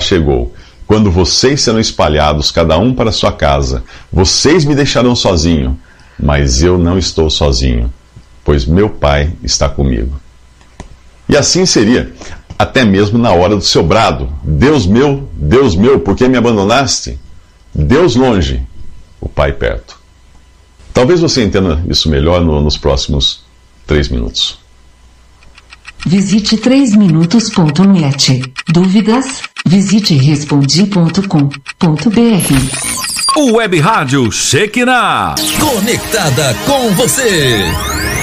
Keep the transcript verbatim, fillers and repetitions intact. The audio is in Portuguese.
chegou. Quando vocês serão espalhados, cada um para sua casa, vocês me deixarão sozinho, mas eu não estou sozinho, pois meu Pai está comigo. E assim seria, até mesmo na hora do seu brado: Deus meu, Deus meu, por que me abandonaste? Deus longe, o Pai perto. Talvez você entenda isso melhor no, nos próximos três minutos. Visite três minutos ponto net. Dúvidas? Visite respondi ponto com ponto br. Web Rádio Shekinah. Conectada com você.